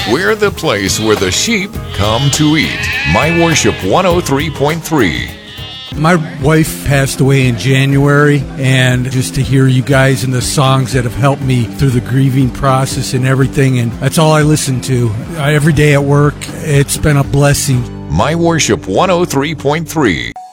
We're the place where the sheep come to eat. My Worship 103.3. My wife passed away in January, and just to hear you guys and the songs that have helped me through the grieving process and everything, and that's all I listen to. Every day at work, it's been a blessing. My Worship 103.3.